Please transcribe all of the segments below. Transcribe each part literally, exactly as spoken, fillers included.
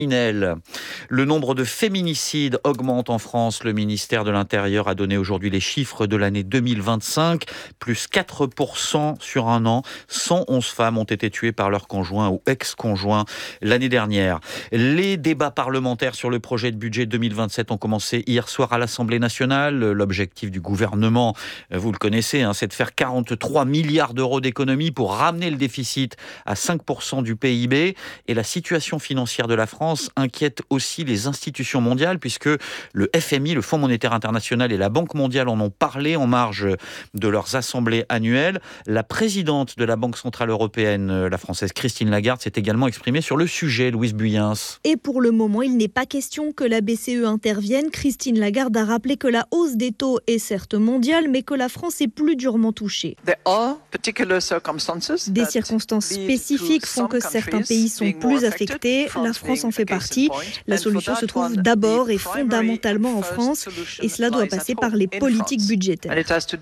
Le nombre de féminicides augmente en France. Le ministère de l'Intérieur a donné aujourd'hui les chiffres de l'année deux mille vingt-cinq. Plus quatre pour cent sur un an. cent onze femmes ont été tuées par leur conjoint ou ex-conjoint l'année dernière. Les débats parlementaires sur le projet de budget deux mille vingt-sept ont commencé hier soir à l'Assemblée nationale. L'objectif du gouvernement, vous le connaissez, hein, c'est de faire quarante-trois milliards d'euros d'économies pour ramener le déficit à cinq pour cent du P I B. Et la situation financière de la France inquiète aussi les institutions mondiales puisque le F M I, le Fonds monétaire international et la Banque mondiale en ont parlé en marge de leurs assemblées annuelles. La présidente de la Banque centrale européenne, la française Christine Lagarde, s'est également exprimée sur le sujet, Louise Buyens. Et pour le moment, il n'est pas question que la B C E intervienne. Christine Lagarde a rappelé que la hausse des taux est certes mondiale, mais que la France est plus durement touchée. Des circonstances spécifiques font que certains pays sont plus affectés. La France en fait partie. La solution se trouve d'abord et fondamentalement en France, et cela doit passer par les politiques budgétaires.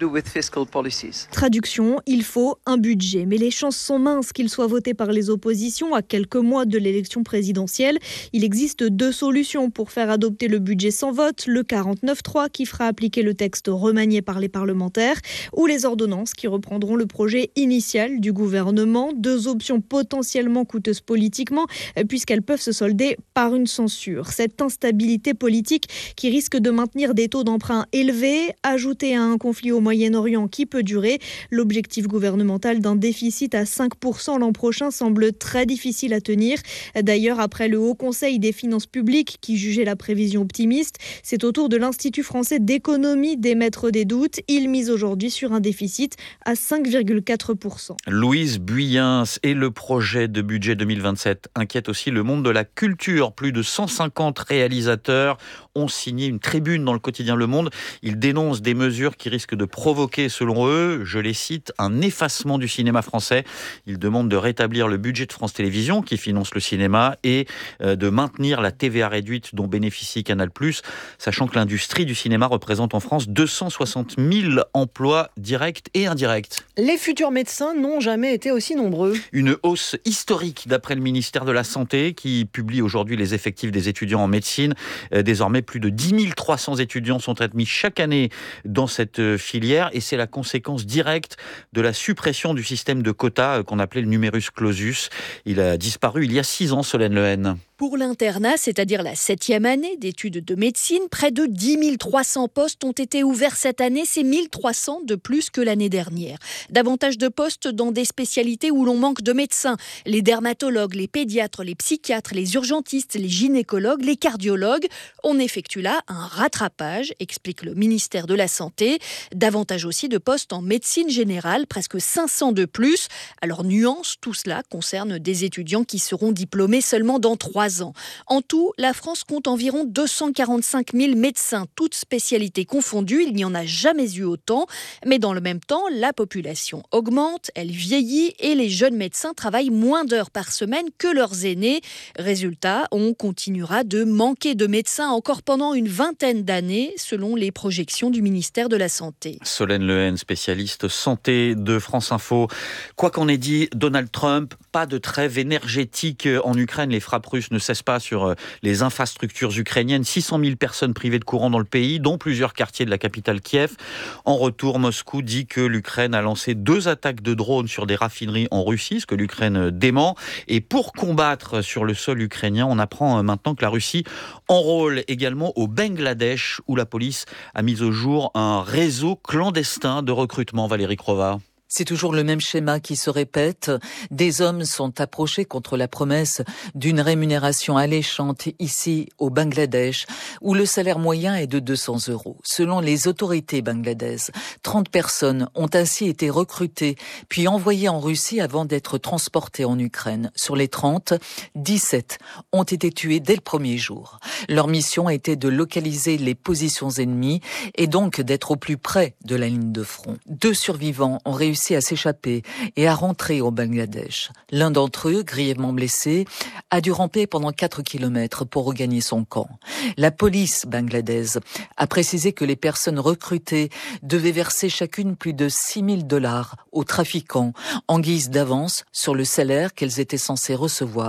Traduction, il faut un budget, mais les chances sont minces qu'il soit voté par les oppositions à quelques mois de l'élection présidentielle. Il existe deux solutions pour faire adopter le budget sans vote, le quarante-neuf trois qui fera appliquer le texte remanié par les parlementaires, ou les ordonnances qui reprendront le projet initial du gouvernement. Deux options potentiellement coûteuses politiquement, puisqu'elles peuvent se solder par une censure. Cette instabilité politique qui risque de maintenir des taux d'emprunt élevés, ajouté à un conflit au Moyen-Orient qui peut durer, l'objectif gouvernemental d'un déficit à cinq pour cent l'an prochain semble très difficile à tenir. D'ailleurs, après le Haut Conseil des finances publiques qui jugeait la prévision optimiste, c'est au tour de l'Institut français d'économie d'émettre des doutes. Il mise aujourd'hui sur un déficit à cinq virgule quatre pour cent. Louise Buyens, et le projet de budget deux mille vingt-sept inquiète aussi le monde de la culture. Plus de cent cinquante réalisateurs ont signé une tribune dans le quotidien Le Monde. Ils dénoncent des mesures qui risquent de provoquer, selon eux, je les cite, un effacement du cinéma français. Ils demandent de rétablir le budget de France Télévisions, qui finance le cinéma, et de maintenir la T V A réduite dont bénéficie Canal+, sachant que l'industrie du cinéma représente en France deux cent soixante mille emplois directs et indirects. Les futurs médecins n'ont jamais été aussi nombreux. Une hausse historique d'après le ministère de la Santé, qui publie aujourd'hui les effectifs des étudiants en médecine. Désormais, plus de dix mille trois cents étudiants sont admis chaque année dans cette filière, et c'est la conséquence directe de la suppression du système de quotas qu'on appelait le numerus clausus. Il a disparu il y a six ans, Solène Lehen. Pour l'internat, c'est-à-dire la septième année d'études de médecine, près de dix mille trois cents postes ont été ouverts cette année. C'est mille trois cents de plus que l'année dernière. Davantage de postes dans des spécialités où l'on manque de médecins. Les dermatologues, les pédiatres, les psychiatres, les urgentistes, les gynécologues, les cardiologues. On effectue là un rattrapage, explique le ministère de la Santé. Davantage aussi de postes en médecine générale, presque cinq cents de plus. Alors nuance, tout cela concerne des étudiants qui seront diplômés seulement dans trois ans. En tout, la France compte environ deux cent quarante-cinq mille médecins, toutes spécialités confondues. Il n'y en a jamais eu autant. Mais dans le même temps, la population augmente, elle vieillit et les jeunes médecins travaillent moins d'heures par semaine que leurs aînés. Résultat, on continuera de manquer de médecins encore pendant une vingtaine d'années, selon les projections du ministère de la Santé. Solène Lehen, spécialiste santé de France Info. Quoi qu'en ait dit Donald Trump, pas de trêve énergétique en Ukraine. Les frappes russes ne cessent pas sur les infrastructures ukrainiennes. six cent mille personnes privées de courant dans le pays, dont plusieurs quartiers de la capitale Kiev. En retour, Moscou dit que l'Ukraine a lancé deux attaques de drones sur des raffineries en Russie, ce que l'Ukraine dément. Et pour combattre sur le sol ukrainien, on apprend maintenant que la Russie enrôle également au Bangladesh, où la police a mis au jour un réseau clandestin de recrutement. Valérie Crova. C'est toujours le même schéma qui se répète. Des hommes sont approchés contre la promesse d'une rémunération alléchante ici au Bangladesh, où le salaire moyen est de deux cents euros. Selon les autorités bangladaises, trente personnes ont ainsi été recrutées puis envoyées en Russie avant d'être transportées en Ukraine. Sur les trente, dix-sept ont été tuées dès le premier jour. Leur mission a été de localiser les positions ennemies et donc d'être au plus près de la ligne de front. Deux survivants ont réussi à s'échapper et à rentrer au Bangladesh. L'un d'entre eux, grièvement blessé, a dû ramper pendant quatre kilomètres pour regagner son camp. La police bangladaise a précisé que les personnes recrutées devaient verser chacune plus de six mille dollars aux trafiquants en guise d'avance sur le salaire qu'elles étaient censées recevoir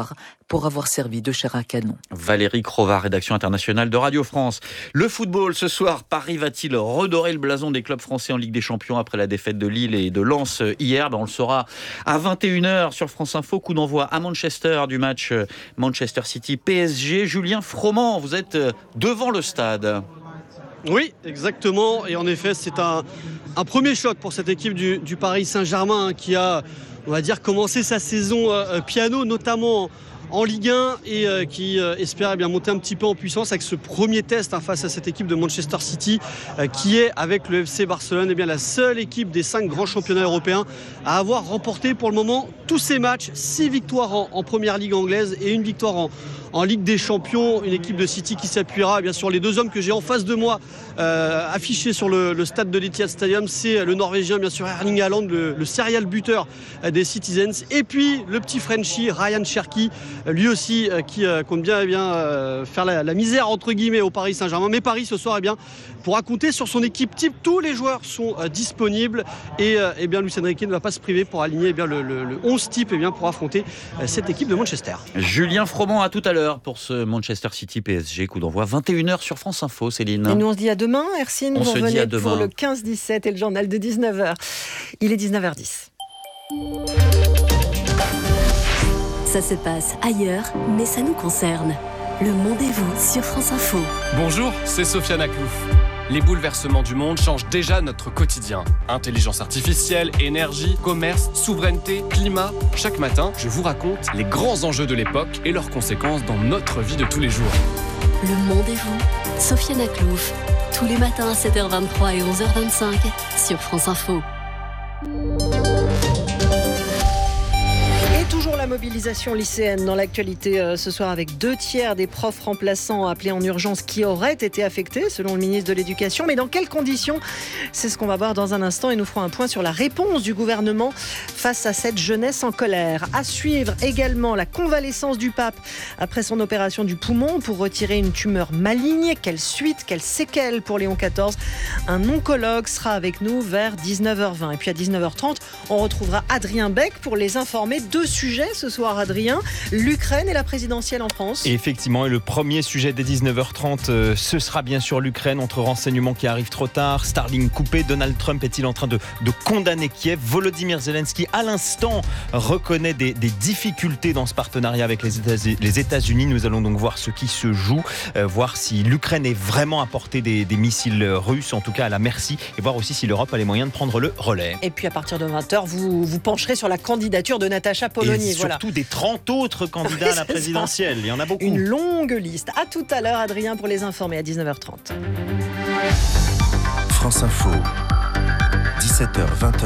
pour avoir servi de chair à canon. Valérie Crova, rédaction internationale de Radio France. Le football, ce soir, Paris va-t-il redorer le blason des clubs français en Ligue des Champions après la défaite de Lille et de Lens hier? Ben, on le saura à vingt et une heures sur France Info. Coup d'envoi à Manchester du match Manchester City P S G. Julien Froment, vous êtes devant le stade. Oui, exactement. Et en effet, c'est un, un premier choc pour cette équipe du, du Paris Saint-Germain hein, qui a, on va dire, commencé sa saison euh, piano, notamment en Ligue un et euh, qui euh, espère eh bien, monter un petit peu en puissance avec ce premier test hein, face à cette équipe de Manchester City euh, qui est, avec le F C Barcelone, eh bien, la seule équipe des cinq grands championnats européens à avoir remporté pour le moment tous ses matchs. Six victoires en, en première ligue anglaise et une victoire en, en Ligue des Champions. Une équipe de City qui s'appuiera eh bien, sur les deux hommes que j'ai en face de moi euh, affichés sur le, le stade de l'Etihad Stadium. C'est le Norvégien, bien sûr, Erling Haaland, le, le serial buteur euh, des Citizens. Et puis le petit Frenchie, Ryan Cherki, lui aussi euh, qui euh, compte bien, eh bien euh, faire la, la misère entre guillemets au Paris Saint-Germain. Mais Paris ce soir eh bien, pourra compter sur son équipe type. Tous les joueurs sont euh, disponibles et euh, eh bien, Luis Enrique ne va pas se priver pour aligner eh bien, le, le, le onze type eh bien, pour affronter euh, cette équipe de Manchester. Julien Froment, à tout à l'heure pour ce Manchester City P S G. Coup d'envoi vingt et une heures sur France Info, Céline. Et nous on se dit à demain, Hercine. On vous se dit revenez à demain. pour le quinze dix-sept et le journal de dix-neuf heures. Il est dix-neuf heures dix. Ça se passe ailleurs, mais ça nous concerne. Le Monde est vous sur France Info. Bonjour, c'est Sofiane Aklouf. Les bouleversements du monde changent déjà notre quotidien. Intelligence artificielle, énergie, commerce, souveraineté, climat. Chaque matin, je vous raconte les grands enjeux de l'époque et leurs conséquences dans notre vie de tous les jours. Le Monde est vous, Sofiane Aklouf. Tous les matins à sept heures vingt-trois et onze heures vingt-cinq sur France Info. Toujours la mobilisation lycéenne dans l'actualité euh, ce soir avec deux tiers des profs remplaçants appelés en urgence qui auraient été affectés selon le ministre de l'Éducation. Mais dans quelles conditions? C'est ce qu'on va voir dans un instant et nous ferons un point sur la réponse du gouvernement face à cette jeunesse en colère. À suivre également la convalescence du pape après son opération du poumon pour retirer une tumeur maligne. Quelle suite, quelle séquelle pour Léon quatorze? Un oncologue sera avec nous vers dix-neuf heures vingt. Et puis à dix-neuf heures trente, on retrouvera Adrien Beck pour les informer. Deux sujets ce soir, Adrien, l'Ukraine et la présidentielle en France. Et effectivement, et le premier sujet dès dix-neuf heures trente, euh, ce sera bien sûr l'Ukraine, entre renseignements qui arrivent trop tard, Starlink coupé, Donald Trump est-il en train de, de condamner Kiev? Volodymyr Zelensky, à l'instant, reconnaît des, des difficultés dans ce partenariat avec les États- les États-Unis. Nous allons donc voir ce qui se joue, euh, voir si l'Ukraine est vraiment à portée des, des missiles russes, en tout cas à la merci, et voir aussi si l'Europe a les moyens de prendre le relais. Et puis à partir de vingt heures, vous vous pencherez sur la candidature de Natacha Polony. Et surtout voilà. des trente autres candidats Oui, à la présidentielle. Il y en a beaucoup. Une longue liste. À tout à l'heure, Adrien, pour les informer à dix-neuf heures trente. France Info, dix-sept heures vingt.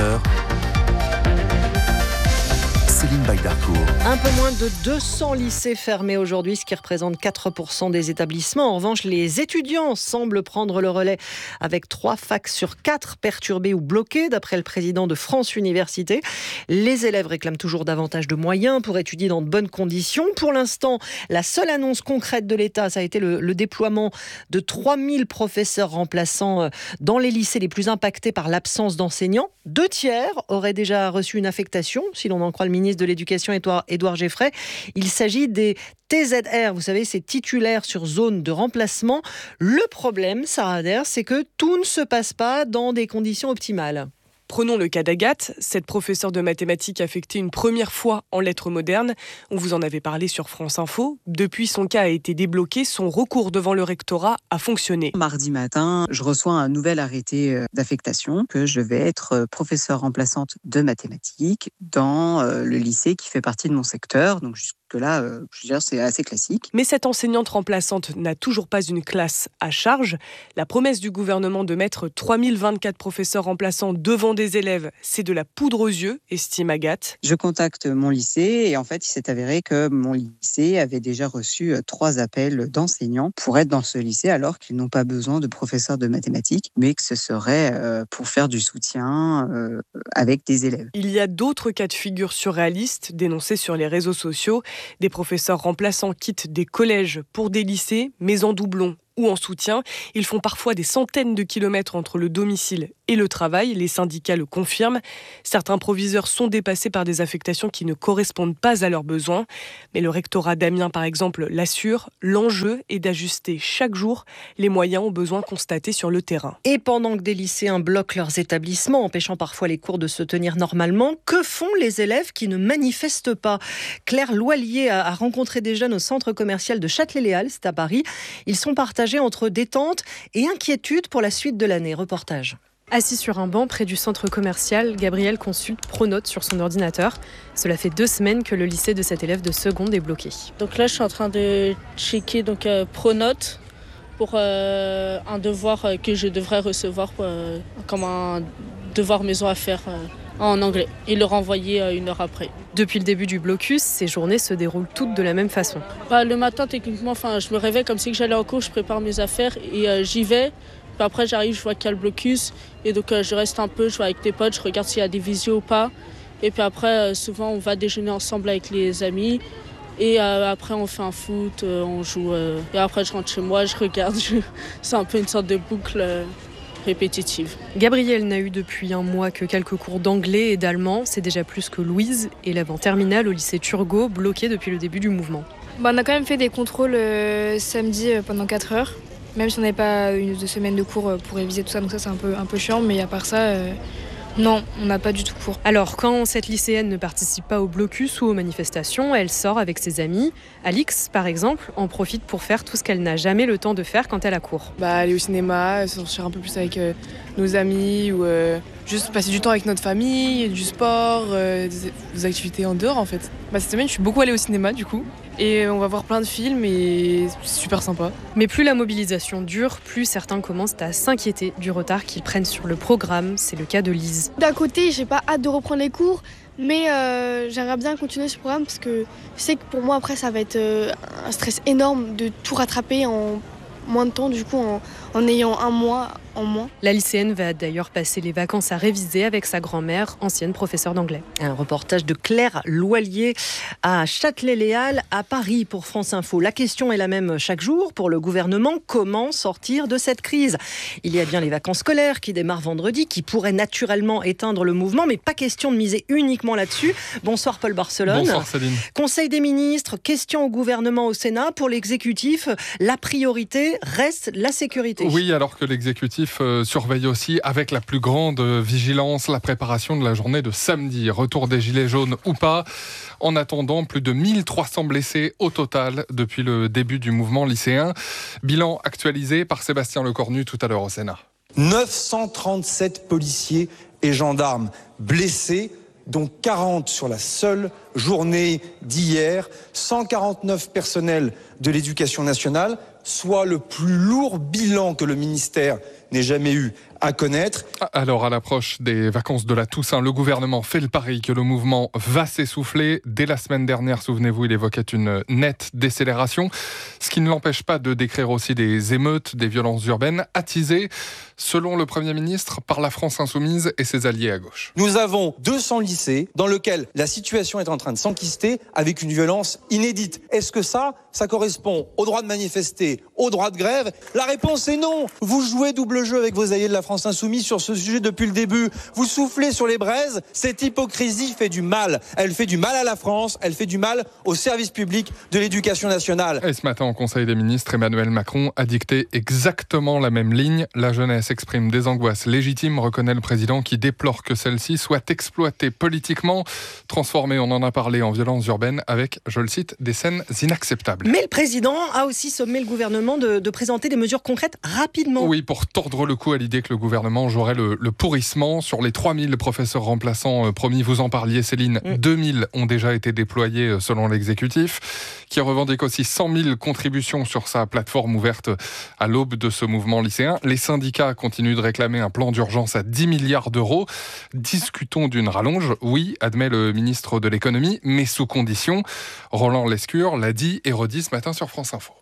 Céline Baydarcourt. Un peu moins de deux cents lycées fermés aujourd'hui, ce qui représente quatre pour cent des établissements. En revanche, les étudiants semblent prendre le relais avec trois facs sur quatre perturbés ou bloqués, d'après le président de France Université. Les élèves réclament toujours davantage de moyens pour étudier dans de bonnes conditions. Pour l'instant, la seule annonce concrète de l'État, ça a été le, le déploiement de trois mille professeurs remplaçants dans les lycées les plus impactés par l'absence d'enseignants. Deux tiers auraient déjà reçu une affectation, si l'on en croit le ministre de l'Éducation, Édouard Geffray. Il s'agit des T Z R, vous savez, ces titulaires sur zone de remplacement. Le problème, Sarah Adair, c'est que tout ne se passe pas dans des conditions optimales. Prenons le cas d'Agathe, cette professeure de mathématiques affectée une première fois en lettres modernes. On vous en avait parlé sur France Info. Depuis, son cas a été débloqué, son recours devant le rectorat a fonctionné. Mardi matin, je reçois un nouvel arrêté d'affectation que je vais être professeure remplaçante de mathématiques dans le lycée qui fait partie de mon secteur. Donc jusque-là, je veux dire, c'est assez classique. Mais cette enseignante remplaçante n'a toujours pas une classe à charge. La promesse du gouvernement de mettre trois mille vingt-quatre professeurs remplaçants devant des élèves, c'est de la poudre aux yeux, estime Agathe. Je contacte mon lycée et en fait, il s'est avéré que mon lycée avait déjà reçu trois appels d'enseignants pour être dans ce lycée alors qu'ils n'ont pas besoin de professeurs de mathématiques, mais que ce serait pour faire du soutien avec des élèves. Il y a d'autres cas de figure surréalistes dénoncés sur les réseaux sociaux. Des professeurs remplaçants quittent des collèges pour des lycées, mais en doublon ou en soutien. Ils font parfois des centaines de kilomètres entre le domicile et le travail. Les syndicats le confirment. Certains proviseurs sont dépassés par des affectations qui ne correspondent pas à leurs besoins. Mais le rectorat d'Amiens, par exemple, l'assure, l'enjeu est d'ajuster chaque jour les moyens aux besoins constatés sur le terrain. Et pendant que des lycéens bloquent leurs établissements, empêchant parfois les cours de se tenir normalement, que font les élèves qui ne manifestent pas ? Claire Loilier a rencontré des jeunes au centre commercial de Châtelet-Les-Halles, c'est à Paris. Ils sont partagés entre détente et inquiétude pour la suite de l'année. Reportage. Assis sur un banc près du centre commercial, Gabriel consulte Pronote sur son ordinateur. Cela fait deux semaines que le lycée de cet élève de seconde est bloqué. Donc là, je suis en train de checker donc, euh, Pronote pour euh, un devoir que je devrais recevoir euh, comme un devoir maison à faire euh, en anglais et le renvoyer euh, une heure après. Depuis le début du blocus, ces journées se déroulent toutes de la même façon. Bah, le matin, techniquement, je me réveille comme si que j'allais en cours, je prépare mes affaires et euh, j'y vais. Puis après, j'arrive, je vois qu'il y a le blocus. Et donc, euh, je reste un peu, je vois avec des potes, je regarde s'il y a des visios ou pas. Et puis après, euh, souvent, on va déjeuner ensemble avec les amis. Et euh, après, on fait un foot, euh, on joue. Euh, et après, je rentre chez moi, je regarde. Je... C'est un peu une sorte de boucle euh, répétitive. Gabriel n'a eu depuis un mois que quelques cours d'anglais et d'allemand. C'est déjà plus que Louise, élève en terminale au lycée Turgot, bloquée depuis le début du mouvement. Bah, on a quand même fait des contrôles euh, samedi euh, pendant quatre heures. Même si on n'avait pas une ou deux semaines de cours pour réviser tout ça, donc ça c'est un peu, un peu chiant, mais à part ça, euh, non, on n'a pas du tout cours. Alors, quand cette lycéenne ne participe pas au blocus ou aux manifestations, elle sort avec ses amis. Alix, par exemple, en profite pour faire tout ce qu'elle n'a jamais le temps de faire quand elle a cours. Bah, aller au cinéma, sortir un peu plus avec euh, nos amis, ou euh, juste passer du temps avec notre famille, du sport, euh, des, des activités en dehors en fait. Bah, cette semaine, je suis beaucoup allée au cinéma du coup. Et on va voir plein de films et c'est super sympa. Mais plus la mobilisation dure, plus certains commencent à s'inquiéter du retard qu'ils prennent sur le programme. C'est le cas de Lise. D'un côté, j'ai pas hâte de reprendre les cours, mais euh, j'aimerais bien continuer ce programme parce que je sais que pour moi, après, ça va être euh, un stress énorme de tout rattraper en moins de temps, du coup, en, en ayant un mois en moins. La lycéenne va d'ailleurs passer les vacances à réviser avec sa grand-mère, ancienne professeure d'anglais. Un reportage de Claire Loilier à Châtelet-Les-Halles, à Paris, pour France Info. La question est la même chaque jour pour le gouvernement. Comment sortir de cette crise ? Il y a bien les vacances scolaires qui démarrent vendredi, qui pourraient naturellement éteindre le mouvement, mais pas question de miser uniquement là-dessus. Bonsoir Paul Barcelone. Bonsoir Céline. Conseil des ministres, question au gouvernement, au Sénat. Pour l'exécutif, la priorité reste la sécurité. Oui, alors que l'exécutif euh, surveille aussi avec la plus grande vigilance la préparation de la journée de samedi. Retour des gilets jaunes ou pas. En attendant, plus de mille trois cents blessés au total depuis le début du mouvement lycéen. Bilan actualisé par Sébastien Lecornu tout à l'heure au Sénat. neuf cent trente-sept policiers et gendarmes blessés, dont quarante sur la seule journée d'hier. cent quarante-neuf personnels de l'éducation nationale, soit le plus lourd bilan que le ministère n'ait jamais eu à connaître. Alors, à l'approche des vacances de la Toussaint, le gouvernement fait le pari que le mouvement va s'essouffler. Dès la semaine dernière, souvenez-vous, il évoquait une nette décélération, ce qui ne l'empêche pas de décrire aussi des émeutes, des violences urbaines attisées, selon le Premier ministre, par la France insoumise et ses alliés à gauche. Nous avons deux cents lycées dans lesquels la situation est en train de s'enquister avec une violence inédite. Est-ce que ça, ça correspond au droit de manifester, au droit de grève ? La réponse est non. Vous jouez double jeu avec vos alliés de la France insoumise sur ce sujet depuis le début. Vous soufflez sur les braises. Cette hypocrisie fait du mal. Elle fait du mal à la France, elle fait du mal au service public de l'éducation nationale. Et ce matin, au Conseil des ministres, Emmanuel Macron a dicté exactement la même ligne. La jeunesse exprime des angoisses légitimes, reconnaît le président, qui déplore que celle-ci soit exploitée politiquement, transformée, on en a parlé, en violence urbaine avec, je le cite, des scènes inacceptables. Mais le président a aussi sommé le gouvernement de, de présenter des mesures concrètes rapidement. Oui, pour tordre le cou à l'idée que le gouvernement jouerait le, le pourrissement. Sur les trois mille professeurs remplaçants euh, promis, vous en parliez Céline, mmh. deux mille ont déjà été déployés euh, selon l'exécutif, qui revendique aussi cent mille contributions sur sa plateforme ouverte à l'aube de ce mouvement lycéen. Les syndicats continuent de réclamer un plan d'urgence à dix milliards d'euros. Discutons d'une rallonge, oui, admet le ministre de l'économie, mais sous condition. Roland Lescure l'a dit et redit ce matin sur France Info.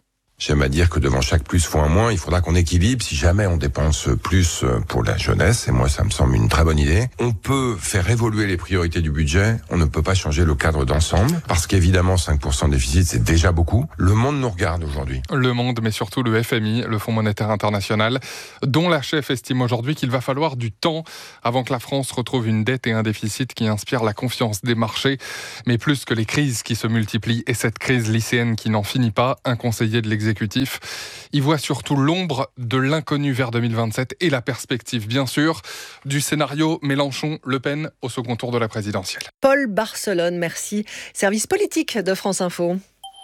J'aime à dire que devant chaque plus fois un moins, il faudra qu'on équilibre. Si jamais on dépense plus pour la jeunesse, et moi ça me semble une très bonne idée, on peut faire évoluer les priorités du budget, on ne peut pas changer le cadre d'ensemble, parce qu'évidemment cinq pour cent de déficit c'est déjà beaucoup. Le monde nous regarde aujourd'hui. Le monde, mais surtout le F M I, le Fonds monétaire international, dont la chef estime aujourd'hui qu'il va falloir du temps avant que la France retrouve une dette et un déficit qui inspirent la confiance des marchés. Mais plus que les crises qui se multiplient et cette crise lycéenne qui n'en finit pas, un conseiller de l'exécutif y voit surtout l'ombre de l'inconnu vers deux mille vingt-sept et la perspective, bien sûr, du scénario Mélenchon-Le Pen au second tour de la présidentielle. Paul Barcelone, merci. Service politique de France Info.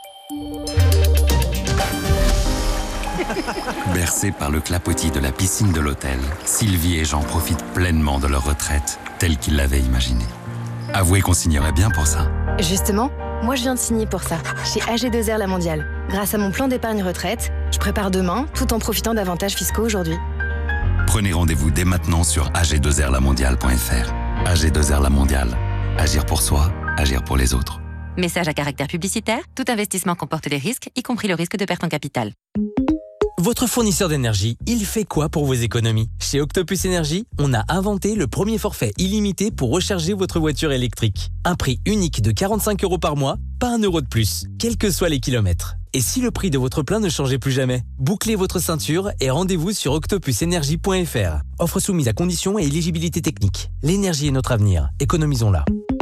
Bercés par le clapotis de la piscine de l'hôtel, Sylvie et Jean profitent pleinement de leur retraite, telle qu'ils l'avaient imaginée. Avouez qu'on signerait bien pour ça. Justement, moi je viens de signer pour ça, chez A G deux R La Mondiale. Grâce à mon plan d'épargne retraite, je prépare demain, tout en profitant d'avantages fiscaux aujourd'hui. Prenez rendez-vous dès maintenant sur a g deux r la mondiale point f r. A G deux R La Mondiale. Agir pour soi, agir pour les autres. Message à caractère publicitaire, tout investissement comporte des risques, y compris le risque de perte en capital. Votre fournisseur d'énergie, il fait quoi pour vos économies ? Chez Octopus Énergie, on a inventé le premier forfait illimité pour recharger votre voiture électrique. Un prix unique de quarante-cinq euros par mois, pas un euro de plus, quels que soient les kilomètres. Et si le prix de votre plein ne changeait plus jamais ? Bouclez votre ceinture et rendez-vous sur octopus énergie point f r. Offre soumise à conditions et éligibilité technique. L'énergie est notre avenir, économisons-la.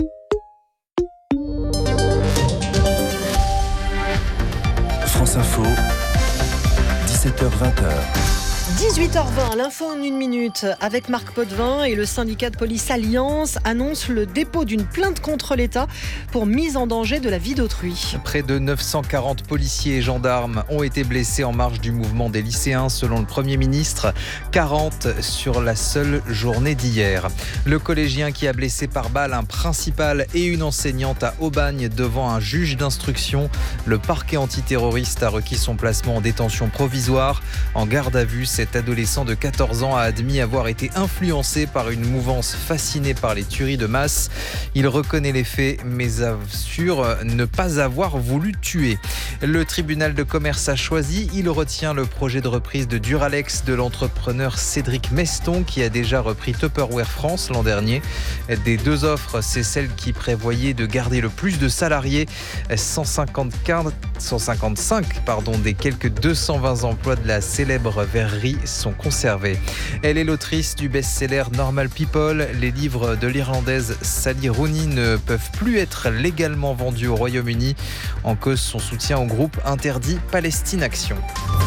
France Info, dix-sept heures vingt. dix-huit heures vingt, l'info en une minute avec Marc Potvin et le syndicat de police Alliance annonce le dépôt d'une plainte contre l'État pour mise en danger de la vie d'autrui. Près de neuf cent quarante policiers et gendarmes ont été blessés en marge du mouvement des lycéens selon le Premier ministre, quarante sur la seule journée d'hier. Le collégien qui a blessé par balle un principal et une enseignante à Aubagne devant un juge d'instruction. Le parquet antiterroriste a requis son placement en détention provisoire. En garde à vue, cet adolescent de quatorze ans a admis avoir été influencé par une mouvance fascinée par les tueries de masse. Il reconnaît les faits, mais assure ne pas avoir voulu tuer. Le tribunal de commerce a choisi. Il retient le projet de reprise de Duralex de l'entrepreneur Cédric Meston, qui a déjà repris Tupperware France l'an dernier. Des deux offres, c'est celle qui prévoyait de garder le plus de salariés. cent cinquante-quatre, cent cinquante-cinq pardon, des quelques deux cent vingt emplois de la célèbre verrerie sont conservés. Elle est l'autrice du best-seller Normal People. Les livres de l'Irlandaise Sally Rooney ne peuvent plus être légalement vendus au Royaume-Uni. En cause son soutien au groupe interdit Palestine Action.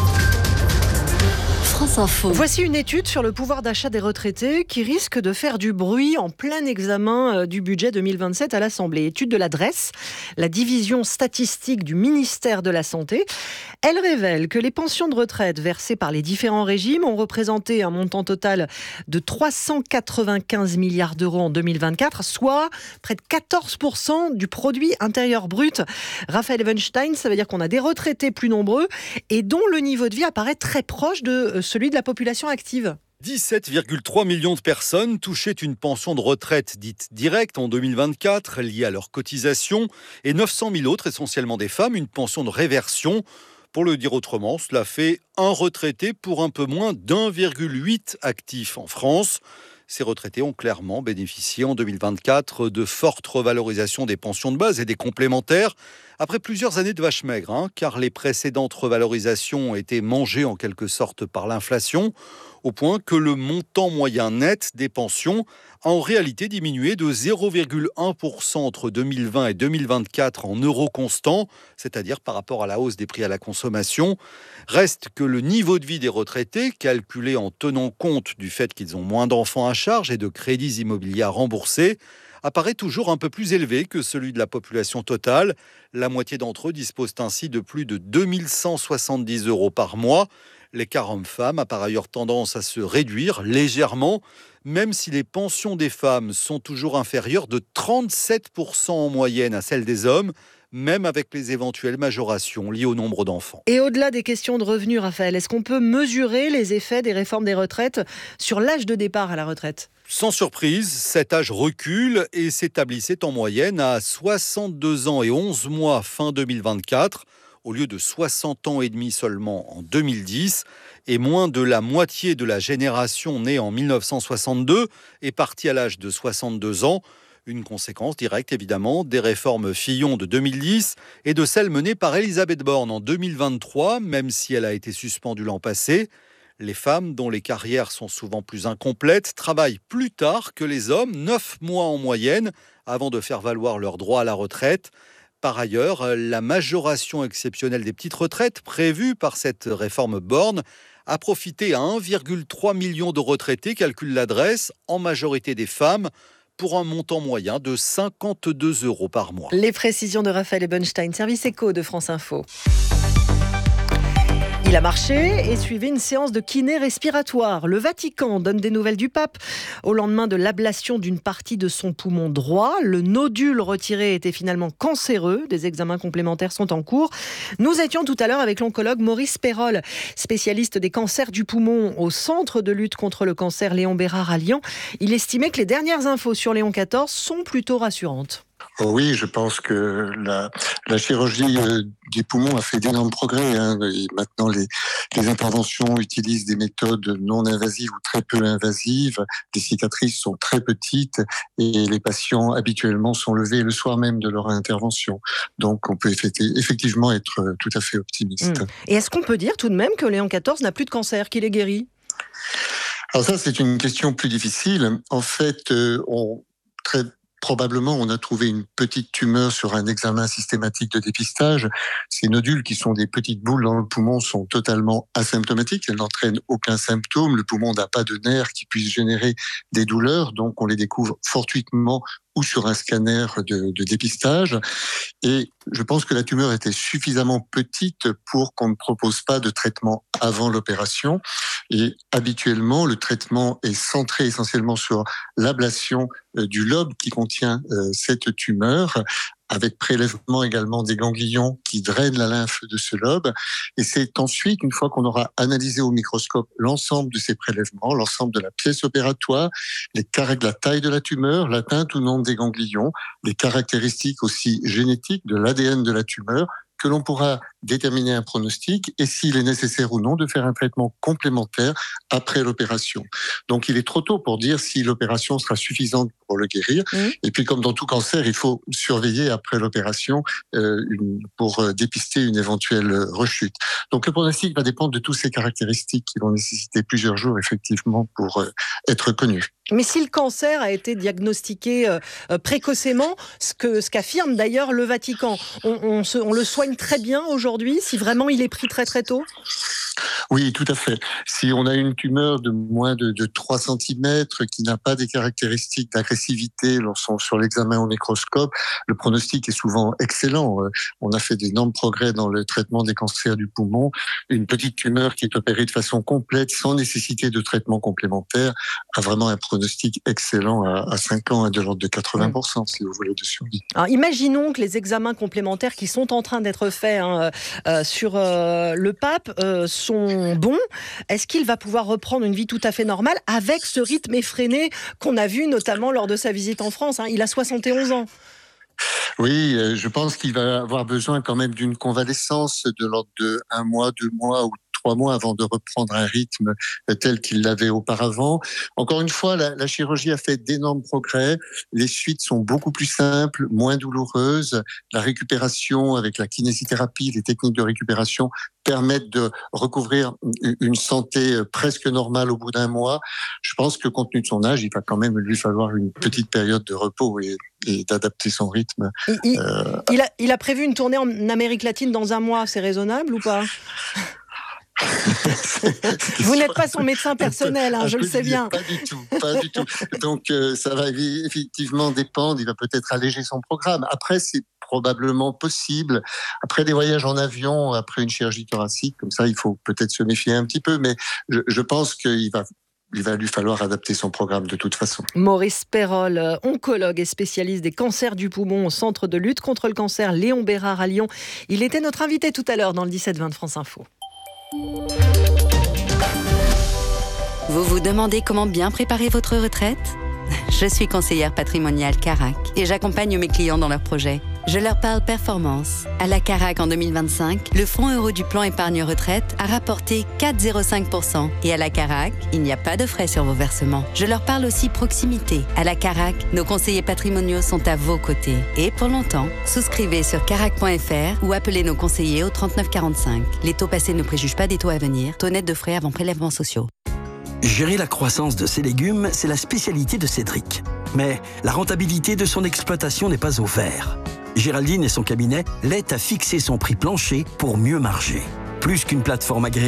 France Info. Voici une étude sur le pouvoir d'achat des retraités qui risque de faire du bruit en plein examen du budget deux mille vingt-sept à l'Assemblée. Étude de la D R E S, la division statistique du ministère de la Santé. Elle révèle que les pensions de retraite versées par les différents régimes ont représenté un montant total de trois cent quatre-vingt-quinze milliards d'euros en deux mille vingt-quatre, soit près de quatorze pour cent du produit intérieur brut. Raphaël Evenstein, ça veut dire qu'on a des retraités plus nombreux et dont le niveau de vie apparaît très proche de celui de la population active. dix-sept virgule trois millions de personnes touchaient une pension de retraite dite directe en deux mille vingt-quatre, liée à leurs cotisations, et neuf cent mille autres, essentiellement des femmes, une pension de réversion. Pour le dire autrement, cela fait un retraité pour un peu moins d'un virgule huit actifs en France. Ces retraités ont clairement bénéficié en deux mille vingt-quatre de fortes revalorisations des pensions de base et des complémentaires, après plusieurs années de vaches maigres, hein, car les précédentes revalorisations ont été mangées en quelque sorte par l'inflation, au point que le montant moyen net des pensions a en réalité diminué de zéro virgule un pour cent entre deux mille vingt et deux mille vingt-quatre en euros constants, c'est-à-dire par rapport à la hausse des prix à la consommation. Reste que le niveau de vie des retraités, calculé en tenant compte du fait qu'ils ont moins d'enfants à charge et de crédits immobiliers à rembourser, apparaît toujours un peu plus élevé que celui de la population totale. La moitié d'entre eux disposent ainsi de plus de deux mille cent soixante-dix euros par mois. L'écart homme-femme a par ailleurs tendance à se réduire légèrement, même si les pensions des femmes sont toujours inférieures de trente-sept pour cent en moyenne à celles des hommes, même avec les éventuelles majorations liées au nombre d'enfants. Et au-delà des questions de revenus, Raphaël, est-ce qu'on peut mesurer les effets des réformes des retraites sur l'âge de départ à la retraite ? Sans surprise, cet âge recule et s'établissait en moyenne à soixante-deux ans et onze mois fin deux mille vingt-quatre. au lieu de soixante ans et demi seulement en deux mille dix. Et moins de la moitié de la génération née en mille neuf cent soixante-deux est partie à l'âge de soixante-deux ans. Une conséquence directe, évidemment, des réformes Fillon de deux mille dix et de celles menées par Elisabeth Borne en deux mille vingt-trois, même si elle a été suspendue l'an passé. Les femmes, dont les carrières sont souvent plus incomplètes, travaillent plus tard que les hommes, neuf mois en moyenne, avant de faire valoir leur droit à la retraite. Par ailleurs, la majoration exceptionnelle des petites retraites prévue par cette réforme Borne a profité à un virgule trois million de retraités, calcule l'adresse, en majorité des femmes, pour un montant moyen de cinquante-deux euros par mois. Les précisions de Raphaël Ebenstein, service éco de France Info. Il a marché et suivi une séance de kiné respiratoire. Le Vatican donne des nouvelles du pape. Au lendemain de l'ablation d'une partie de son poumon droit, le nodule retiré était finalement cancéreux. Des examens complémentaires sont en cours. Nous étions tout à l'heure avec l'oncologue Maurice Perrol, spécialiste des cancers du poumon au Centre de lutte contre le cancer Léon Bérard à Lyon. Il estimait que les dernières infos sur Léon quatorze sont plutôt rassurantes. Oh oui, je pense que la, la chirurgie euh, des poumons a fait d'énormes progrès. Hein, et maintenant, les, les interventions utilisent des méthodes non invasives ou très peu invasives. Les cicatrices sont très petites et les patients habituellement sont levés le soir même de leur intervention. Donc, on peut effectivement être tout à fait optimiste. Mmh. Et est-ce qu'on peut dire tout de même que Léon quatorze n'a plus de cancer, qu'il est guéri ? Alors ça, c'est une question plus difficile. En fait, euh, on très probablement, on a trouvé une petite tumeur sur un examen systématique de dépistage. Ces nodules, qui sont des petites boules dans le poumon, sont totalement asymptomatiques. Elles n'entraînent aucun symptôme. Le poumon n'a pas de nerfs qui puissent générer des douleurs. Donc, on les découvre fortuitement ou sur un scanner de, de dépistage. Et je pense que la tumeur était suffisamment petite pour qu'on ne propose pas de traitement avant l'opération. Et habituellement, le traitement est centré essentiellement sur l'ablation du lobe qui contient euh, cette tumeur, avec prélèvement également des ganglions qui drainent la lymphe de ce lobe. Et c'est ensuite, une fois qu'on aura analysé au microscope l'ensemble de ces prélèvements, l'ensemble de la pièce opératoire, les caractéristiques de la taille de la tumeur, l'atteinte ou non des ganglions, les caractéristiques aussi génétiques de l'A D N de la tumeur, que l'on pourra déterminer un pronostic et s'il est nécessaire ou non de faire un traitement complémentaire après l'opération. Donc il est trop tôt pour dire si l'opération sera suffisante pour le guérir. Mmh. Et puis comme dans tout cancer, il faut surveiller après l'opération euh, une, pour dépister une éventuelle rechute. Donc le pronostic va dépendre de toutes ces caractéristiques qui vont nécessiter plusieurs jours effectivement pour euh, être connus. Mais si le cancer a été diagnostiqué euh, précocement, ce, que, ce qu'affirme d'ailleurs le Vatican, on, on, se, on le soigne très bien aujourd'hui, si vraiment il est pris très très tôt ? Oui, tout à fait. Si on a une tumeur de moins de, de trois centimètres qui n'a pas des caractéristiques d'agressivité lorsqu'on sur l'examen au microscope, le pronostic est souvent excellent. On a fait d'énormes progrès dans le traitement des cancers du poumon. Une petite tumeur qui est opérée de façon complète, sans nécessité de traitement complémentaire, a vraiment un pronostic excellent à, à cinq ans, à de l'ordre de quatre-vingts pour cent, si vous voulez, de survie. Alors, imaginons que les examens complémentaires qui sont en train d'être faits hein, euh, sur euh, le pape euh, sont bons. Est-ce qu'il va pouvoir reprendre une vie tout à fait normale avec ce rythme effréné qu'on a vu notamment lors de sa visite en France, hein. Il a soixante et onze ans. Oui, je pense qu'il va avoir besoin quand même d'une convalescence de l'ordre de un mois, deux mois ou trois mois avant de reprendre un rythme tel qu'il l'avait auparavant. Encore une fois, la, la chirurgie a fait d'énormes progrès. Les suites sont beaucoup plus simples, moins douloureuses. La récupération avec la kinésithérapie, les techniques de récupération permettent de recouvrir une santé presque normale au bout d'un mois. Je pense que compte tenu de son âge, il va quand même lui falloir une petite période de repos et, et d'adapter son rythme. Il, euh... il, a, il a prévu une tournée en Amérique latine dans un mois, c'est raisonnable ou pas ? Vous n'êtes pas son médecin personnel, hein, je le sais bien. Pas du tout, pas du tout. Donc euh, ça va effectivement dépendre, il va peut-être alléger son programme. Après, c'est probablement possible. Après des voyages en avion, après une chirurgie thoracique, comme ça, il faut peut-être se méfier un petit peu, mais je, je pense qu'il va... Il va lui falloir adapter son programme de toute façon. Maurice Perrol, oncologue et spécialiste des cancers du poumon au Centre de lutte contre le cancer Léon Bérard à Lyon. Il était notre invité tout à l'heure dans le dix-sept vingt de France Info. Vous vous demandez comment bien préparer votre retraite ? Je suis conseillère patrimoniale Carac et j'accompagne mes clients dans leurs projets. Je leur parle performance. À la Carac en deux mille vingt-cinq, le fonds euro du plan épargne retraite a rapporté quatre virgule zéro cinq pour cent. Et à la Carac, il n'y a pas de frais sur vos versements. Je leur parle aussi proximité. À la Carac, nos conseillers patrimoniaux sont à vos côtés. Et pour longtemps, souscrivez sur carac point f r ou appelez nos conseillers au trente-neuf quarante-cinq. Les taux passés ne préjugent pas des taux à venir. Taux net de frais avant prélèvements sociaux. Gérer la croissance de ses légumes, c'est la spécialité de Cédric. Mais la rentabilité de son exploitation n'est pas au vert. Géraldine et son cabinet l'aident à fixer son prix plancher pour mieux marger. Plus qu'une plateforme agréée